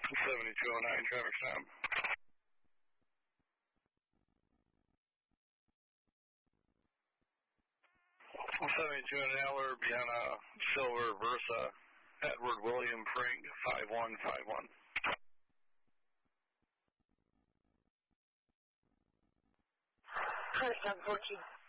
7209 traffic stop. 72 an hour, Vienna, Silver, Versa, Edward William Frank, 5151. First, I'm 14.